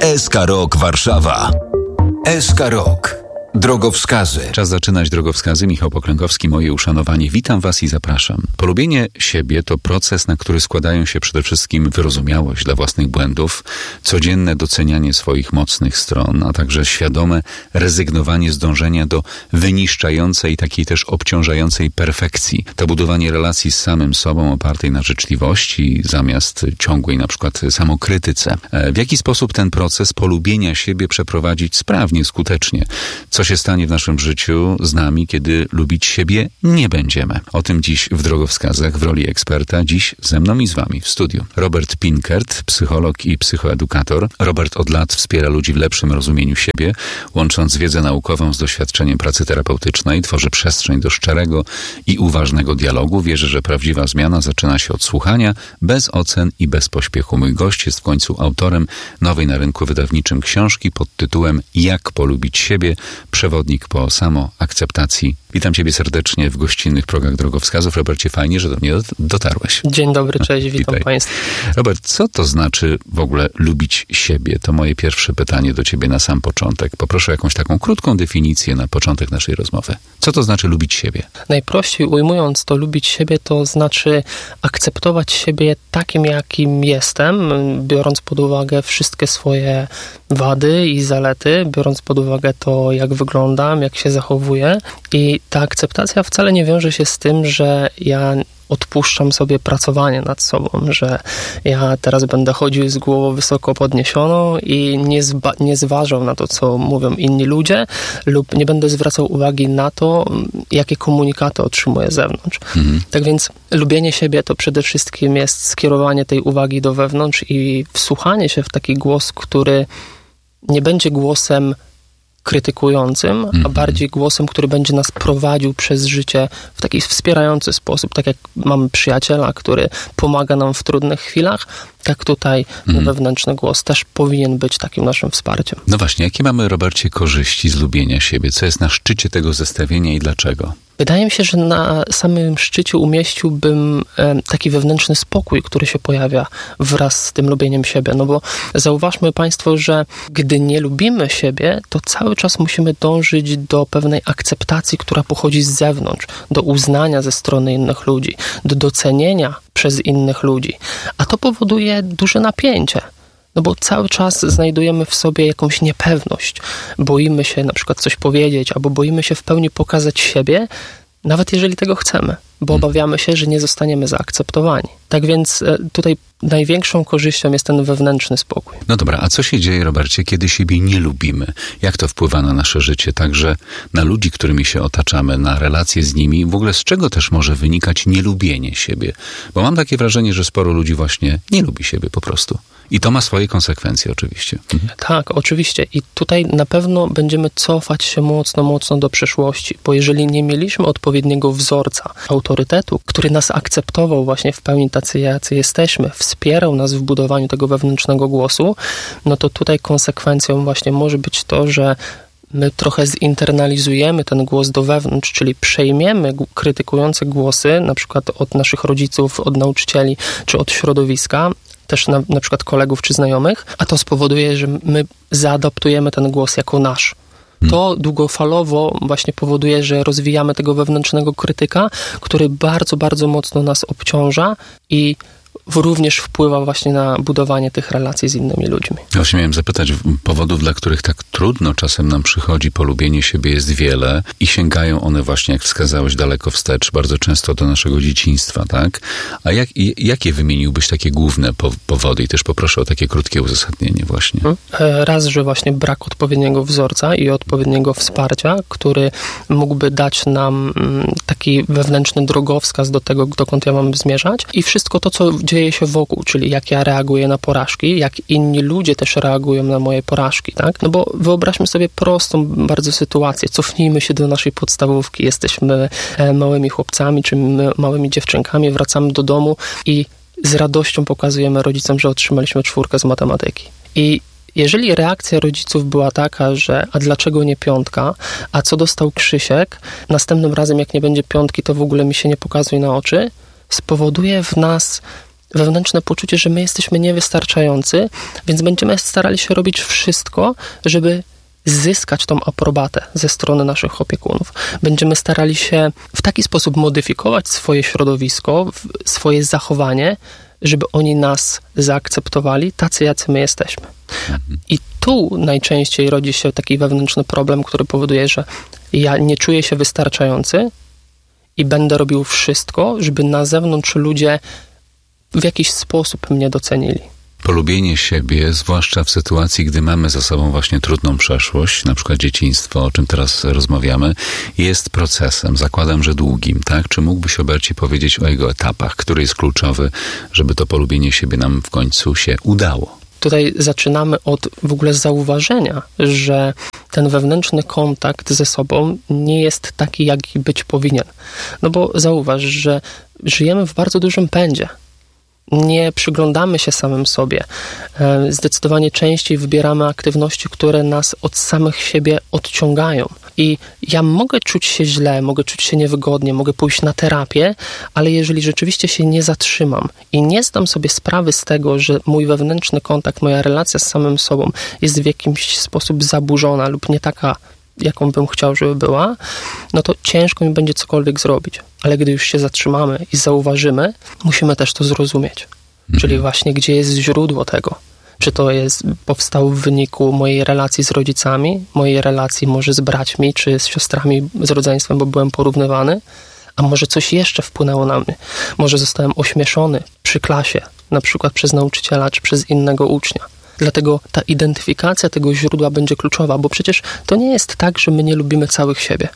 SK Rok Warszawa. SK Rok. Drogowskazy. Czas zaczynać drogowskazy. Michał Poklękowski, moje uszanowanie. Witam Was i zapraszam. Polubienie siebie to proces, na który składają się przede wszystkim wyrozumiałość dla własnych błędów, codzienne docenianie swoich mocnych stron, a także świadome rezygnowanie z dążenia do wyniszczającej, takiej też obciążającej perfekcji. To budowanie relacji z samym sobą opartej na życzliwości zamiast ciągłej na przykład samokrytyce. W jaki sposób ten proces polubienia siebie przeprowadzić sprawnie, skutecznie? Co się stanie w naszym życiu z nami, kiedy lubić siebie nie będziemy? O tym dziś w drogowskazach w roli eksperta. Dziś ze mną i z Wami w studiu Robert Pinkert, psycholog i psychoedukator. Robert od lat wspiera ludzi w lepszym rozumieniu siebie, łącząc wiedzę naukową z doświadczeniem pracy terapeutycznej, tworzy przestrzeń do szczerego i uważnego dialogu. Wierzę, że prawdziwa zmiana zaczyna się od słuchania, bez ocen i bez pośpiechu. Mój gość jest w końcu autorem nowej na rynku wydawniczym książki pod tytułem Jak polubić siebie? Przewodnik po samoakceptacji. Witam Ciebie serdecznie w gościnnych progach drogowskazów. Robercie, fajnie, że do mnie dotarłeś. Dzień dobry, cześć, witam Państwa. Robert, co to znaczy w ogóle lubić siebie? To moje pierwsze pytanie do Ciebie na sam początek. Poproszę o jakąś taką krótką definicję na początek naszej rozmowy. Co to znaczy lubić siebie? Najprościej ujmując to lubić siebie, to znaczy akceptować siebie takim, jakim jestem, biorąc pod uwagę wszystkie swoje wady i zalety, biorąc pod uwagę to, jak wyglądam, jak się zachowuję. I ta akceptacja wcale nie wiąże się z tym, że ja odpuszczam sobie pracowanie nad sobą, że ja teraz będę chodził z głową wysoko podniesioną i nie zważał na to, co mówią inni ludzie, lub nie będę zwracał uwagi na to, jakie komunikaty otrzymuję z zewnątrz. Tak więc lubienie siebie to przede wszystkim jest skierowanie tej uwagi do wewnątrz i wsłuchanie się w taki głos, który nie będzie głosem krytykującym, a bardziej głosem, który będzie nas prowadził przez życie w taki wspierający sposób. Tak jak mamy przyjaciela, który pomaga nam w trudnych chwilach, tak tutaj wewnętrzny głos też powinien być takim naszym wsparciem. No właśnie, jakie mamy, Robercie, korzyści z lubienia siebie? Co jest na szczycie tego zestawienia i dlaczego? Wydaje mi się, że na samym szczycie umieściłbym taki wewnętrzny spokój, który się pojawia wraz z tym lubieniem siebie. No bo zauważmy Państwo, że gdy nie lubimy siebie, to cały czas musimy dążyć do pewnej akceptacji, która pochodzi z zewnątrz, do uznania ze strony innych ludzi, do docenienia przez innych ludzi. A to powoduje duże napięcie. No bo cały czas znajdujemy w sobie jakąś niepewność. Boimy się na przykład coś powiedzieć, albo boimy się w pełni pokazać siebie, nawet jeżeli tego chcemy, bo obawiamy się, że nie zostaniemy zaakceptowani. Tak więc tutaj największą korzyścią jest ten wewnętrzny spokój. No dobra, a co się dzieje, Robercie, kiedy siebie nie lubimy? Jak to wpływa na nasze życie, także na ludzi, którymi się otaczamy, na relacje z nimi? W ogóle z czego też może wynikać nielubienie siebie? Bo mam takie wrażenie, że sporo ludzi właśnie nie lubi siebie po prostu. I to ma swoje konsekwencje oczywiście. Tak, oczywiście. I tutaj na pewno będziemy cofać się mocno do przeszłości, bo jeżeli nie mieliśmy odpowiedniego wzorca, autorytetu, który nas akceptował właśnie w pełni tacy, jacy jesteśmy, wspierał nas w budowaniu tego wewnętrznego głosu, no to tutaj konsekwencją właśnie może być to, że my trochę zinternalizujemy ten głos do wewnątrz, czyli przejmiemy krytykujące głosy, na przykład od naszych rodziców, od nauczycieli, czy od środowiska, też na przykład kolegów czy znajomych, a to spowoduje, że my zaadaptujemy ten głos jako nasz. To długofalowo właśnie powoduje, że rozwijamy tego wewnętrznego krytyka, który bardzo, bardzo mocno nas obciąża i również wpływa właśnie na budowanie tych relacji z innymi ludźmi. Właśnie miałem zapytać, powodów, dla których tak trudno czasem nam przychodzi polubienie siebie, jest wiele i sięgają one właśnie, jak wskazałeś, daleko wstecz, bardzo często do naszego dzieciństwa, tak? A jakie wymieniłbyś takie główne powody? I też poproszę o takie krótkie uzasadnienie właśnie. Raz, że właśnie brak odpowiedniego wzorca i odpowiedniego wsparcia, który mógłby dać nam taki wewnętrzny drogowskaz do tego, dokąd ja mam zmierzać, i wszystko to, co dzieje się wokół, czyli jak ja reaguję na porażki, jak inni ludzie też reagują na moje porażki, tak? No bo wyobraźmy sobie prostą bardzo sytuację. Cofnijmy się do naszej podstawówki. Jesteśmy małymi chłopcami czy małymi dziewczynkami, wracamy do domu i z radością pokazujemy rodzicom, że otrzymaliśmy 4 z matematyki. I jeżeli reakcja rodziców była taka, że a dlaczego nie 5, a co dostał Krzysiek, następnym razem jak nie będzie 5, to w ogóle mi się nie pokazuj na oczy, spowoduje w nas wewnętrzne poczucie, że my jesteśmy niewystarczający, więc będziemy starali się robić wszystko, żeby zyskać tą aprobatę ze strony naszych opiekunów. Będziemy starali się w taki sposób modyfikować swoje środowisko, swoje zachowanie, żeby oni nas zaakceptowali tacy, jacy my jesteśmy. I tu najczęściej rodzi się taki wewnętrzny problem, który powoduje, że ja nie czuję się wystarczający i będę robił wszystko, żeby na zewnątrz ludzie w jakiś sposób mnie docenili. Polubienie siebie, zwłaszcza w sytuacji, gdy mamy za sobą właśnie trudną przeszłość, na przykład dzieciństwo, o czym teraz rozmawiamy, jest procesem, zakładam, że długim, tak? Czy mógłbyś, Robercie, powiedzieć o jego etapach, który jest kluczowy, żeby to polubienie siebie nam w końcu się udało? Tutaj zaczynamy od w ogóle zauważenia, że ten wewnętrzny kontakt ze sobą nie jest taki, jaki być powinien. No bo zauważ, że żyjemy w bardzo dużym pędzie. Nie przyglądamy się samym sobie. Zdecydowanie częściej wybieramy aktywności, które nas od samych siebie odciągają. I ja mogę czuć się źle, mogę czuć się niewygodnie, mogę pójść na terapię, ale jeżeli rzeczywiście się nie zatrzymam i nie zdam sobie sprawy z tego, że mój wewnętrzny kontakt, moja relacja z samym sobą jest w jakiś sposób zaburzona lub nie taka, jaką bym chciał, żeby była, no to ciężko mi będzie cokolwiek zrobić. Ale gdy już się zatrzymamy i zauważymy, musimy też to zrozumieć. Czyli właśnie, gdzie jest źródło tego. Czy to powstało w wyniku mojej relacji z rodzicami, mojej relacji może z braćmi, czy z siostrami z rodzeństwem, bo byłem porównywany, a może coś jeszcze wpłynęło na mnie. Może zostałem ośmieszony przy klasie, na przykład przez nauczyciela, czy przez innego ucznia. Dlatego ta identyfikacja tego źródła będzie kluczowa, bo przecież to nie jest tak, że my nie lubimy całych siebie.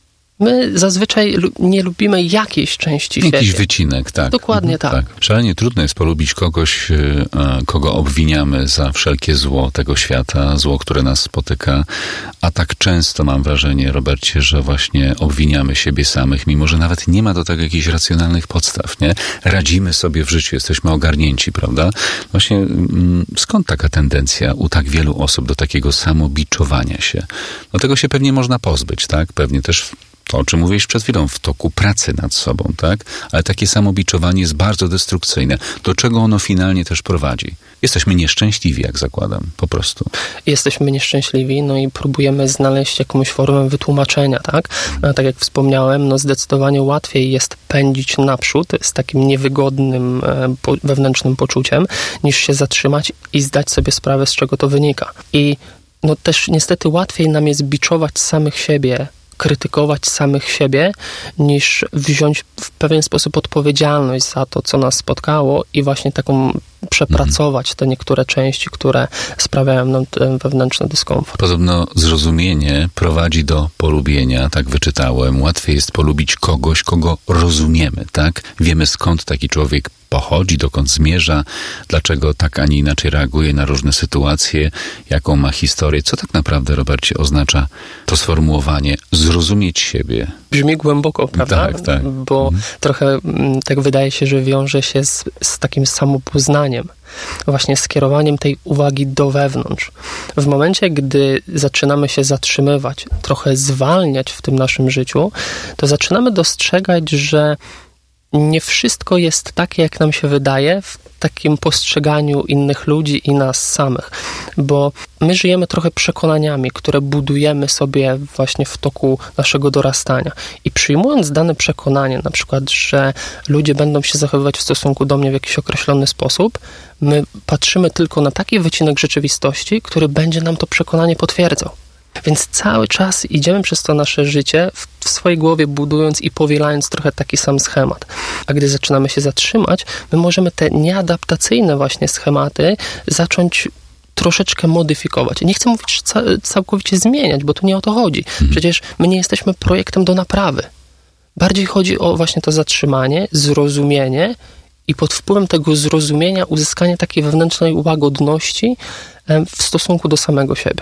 My zazwyczaj nie lubimy jakiejś części siebie. Jakiś wycinek, tak. Dokładnie tak. Szalenie trudno jest polubić kogoś, kogo obwiniamy za wszelkie zło tego świata, zło, które nas spotyka, a tak często mam wrażenie, Robercie, że właśnie obwiniamy siebie samych, mimo że nawet nie ma do tego jakichś racjonalnych podstaw, nie? Radzimy sobie w życiu, jesteśmy ogarnięci, prawda? Właśnie skąd taka tendencja u tak wielu osób do takiego samobiczowania się? No tego się pewnie można pozbyć, tak? Pewnie też to, o czym mówiłeś przed chwilą, w toku pracy nad sobą, tak? Ale takie samobiczowanie jest bardzo destrukcyjne. Do czego ono finalnie też prowadzi? Jesteśmy nieszczęśliwi, jak zakładam, po prostu. Jesteśmy nieszczęśliwi, no i próbujemy znaleźć jakąś formę wytłumaczenia, tak? No, tak jak wspomniałem, no zdecydowanie łatwiej jest pędzić naprzód z takim niewygodnym wewnętrznym poczuciem, niż się zatrzymać i zdać sobie sprawę, z czego to wynika. I no też niestety łatwiej nam jest biczować samych siebie, krytykować samych siebie, niż wziąć w pewien sposób odpowiedzialność za to, co nas spotkało i właśnie taką przepracować te niektóre części, które sprawiają nam ten wewnętrzny dyskomfort. Podobno zrozumienie prowadzi do polubienia, tak wyczytałem. Łatwiej jest polubić kogoś, kogo rozumiemy, tak? Wiemy, skąd taki człowiek pochodzi, dokąd zmierza, dlaczego tak, a nie inaczej reaguje na różne sytuacje, jaką ma historię. Co tak naprawdę, Robercie, oznacza to sformułowanie zrozumieć siebie? Brzmi głęboko, prawda? Tak. Bo trochę tak wydaje się, że wiąże się z takim samopoznaniem. Właśnie skierowaniem tej uwagi do wewnątrz. W momencie, gdy zaczynamy się zatrzymywać, trochę zwalniać w tym naszym życiu, to zaczynamy dostrzegać, że nie wszystko jest takie, jak nam się wydaje w takim postrzeganiu innych ludzi i nas samych, bo my żyjemy trochę przekonaniami, które budujemy sobie właśnie w toku naszego dorastania i przyjmując dane przekonanie, na przykład, że ludzie będą się zachowywać w stosunku do mnie w jakiś określony sposób, my patrzymy tylko na taki wycinek rzeczywistości, który będzie nam to przekonanie potwierdzał. Więc cały czas idziemy przez to nasze życie w swojej głowie budując i powielając trochę taki sam schemat. A gdy zaczynamy się zatrzymać, my możemy te nieadaptacyjne właśnie schematy zacząć troszeczkę modyfikować. Nie chcę mówić, że całkowicie zmieniać, bo tu nie o to chodzi. Przecież my nie jesteśmy projektem do naprawy. Bardziej chodzi o właśnie to zatrzymanie, zrozumienie i pod wpływem tego zrozumienia uzyskanie takiej wewnętrznej łagodności w stosunku do samego siebie.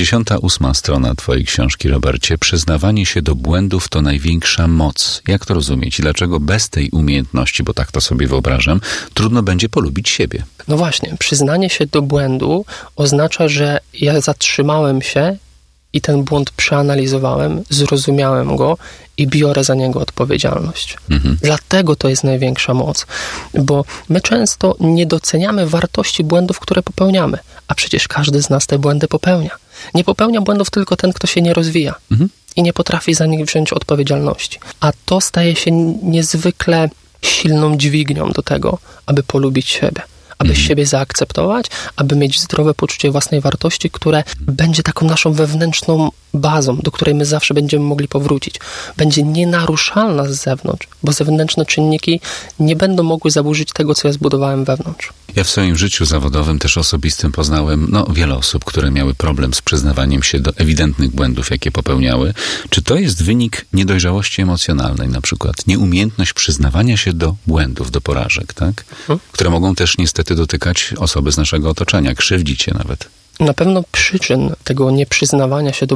58. strona twojej książki, Robercie. Przyznawanie się do błędów to największa moc. Jak to rozumieć? I dlaczego bez tej umiejętności, bo tak to sobie wyobrażam, trudno będzie polubić siebie? No właśnie, przyznanie się do błędu oznacza, że ja zatrzymałem się i ten błąd przeanalizowałem, zrozumiałem go i biorę za niego odpowiedzialność. Dlatego to jest największa moc, bo my często nie doceniamy wartości błędów, które popełniamy, a przecież każdy z nas te błędy popełnia. Nie popełnia błędów tylko ten, kto się nie rozwija i nie potrafi za nich wziąć odpowiedzialności. A to staje się niezwykle silną dźwignią do tego, aby polubić siebie, aby siebie zaakceptować, aby mieć zdrowe poczucie własnej wartości, które będzie taką naszą wewnętrzną bazą, do której my zawsze będziemy mogli powrócić. Będzie nienaruszalna z zewnątrz, bo zewnętrzne czynniki nie będą mogły zaburzyć tego, co ja zbudowałem wewnątrz. Ja w swoim życiu zawodowym, też osobistym, poznałem wiele osób, które miały problem z przyznawaniem się do ewidentnych błędów, jakie popełniały. Czy to jest wynik niedojrzałości emocjonalnej, na przykład nieumiejętność przyznawania się do błędów, do porażek, tak? Które mogą też niestety dotykać osoby z naszego otoczenia, krzywdzić je nawet. Na pewno przyczyn tego nieprzyznawania się do